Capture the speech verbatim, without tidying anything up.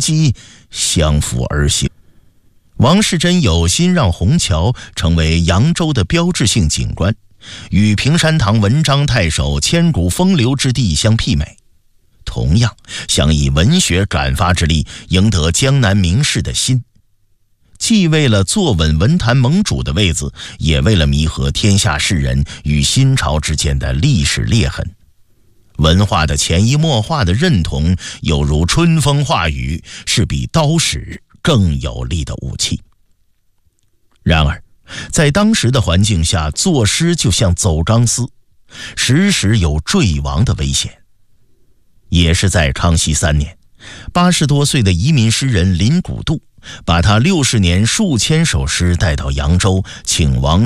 机相辅而行。王世贞有心让虹桥成为扬州的标志性景观，与平山堂文章太守千古风流之地相媲美，同样想以文学转发之力赢得江南名士的心，既为了坐稳文坛盟主的位子，也为了弥合天下士人与新朝之间的历史裂痕。文化的潜移默化的认同，犹如春风化雨，是比刀使更有力的武器。然而在当时的环境下，作诗就像走钢丝，时时有坠亡的危险。也是在康熙三年，八十多岁的移民诗人林古度把他六十年数千首诗带到扬州，请王